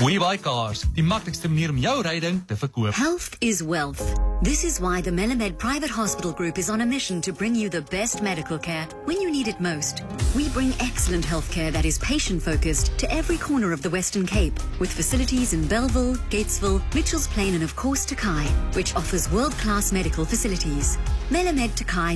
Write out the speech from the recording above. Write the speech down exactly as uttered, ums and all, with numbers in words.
WeBuy Cars, die maklikste manier om jou ryding te verkoop. Health is wealth. This is why the Melamed Private Hospital Group is on a mission to bring you the best medical care when you need it most. We bring excellent healthcare that is patient-focused to every corner of the Western Cape, with facilities in Belleville, Gatesville, Mitchells Plain and of course Takai, which offers world-class medical facilities. Melamed Takai